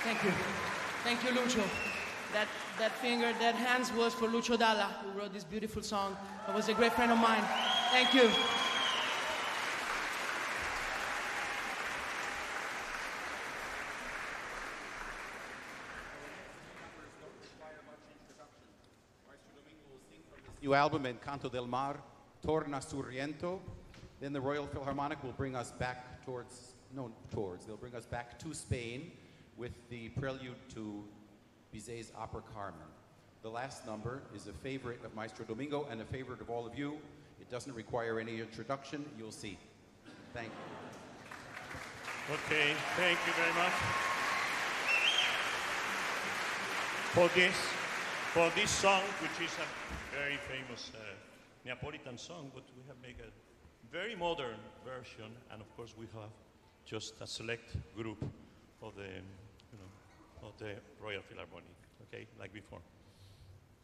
Thank you. Thank you, Lucho. That hands was for Lucho Dalla, who wrote this beautiful song. He was a great friend of mine. Thank you. New album, Encanto del Mar, Torna Surriento. Then the Royal Philharmonic will bring us back they'll bring us back to Spain with the prelude to Bizet's opera Carmen. The last number is a favorite of Maestro Domingo and a favorite of all of you. It doesn't require any introduction. You'll see. Thank you. Okay, thank you very much. For this song, which is a very famous Neapolitan song, but we have made a very modern version, and of course we have just a select group of the Royal Philharmonic, okay, like before.